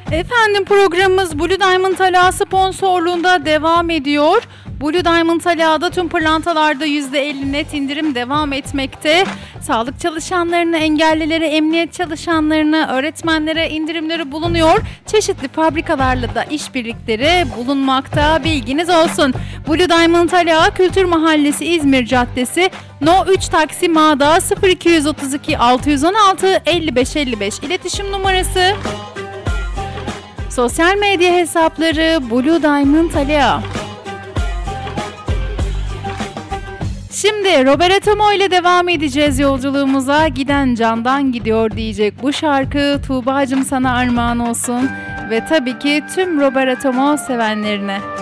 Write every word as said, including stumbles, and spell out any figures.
Efendim programımız Blue Diamond Ala sponsorluğunda devam ediyor. Blue Diamond Ala'da tüm pırlantalarda yüzde elli net indirim devam etmekte. Sağlık çalışanlarına, engellilere, emniyet çalışanlarına, öğretmenlere indirimleri bulunuyor. Çeşitli fabrikalarla da işbirlikleri bulunmakta. Bilginiz olsun. Blue Diamond Ala Kültür Mahallesi İzmir Caddesi No üç Taksim A'da sıfır iki otuz iki altı yüz on altı elli beş elli beş iletişim numarası. Sosyal medya hesapları Blue Diamond Ala. Şimdi Robert Atomo ile devam edeceğiz yolculuğumuza. Giden candan gidiyor diyecek bu şarkı. Tuğba'cığım sana armağan olsun. Ve tabii ki tüm Robert Atomo sevenlerine.